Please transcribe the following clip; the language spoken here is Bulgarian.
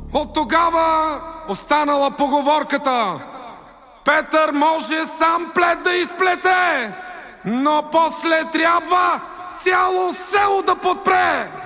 От тогава останала поговорката: Петър може сам плет да изплете, но после трябва цяло село да подпре.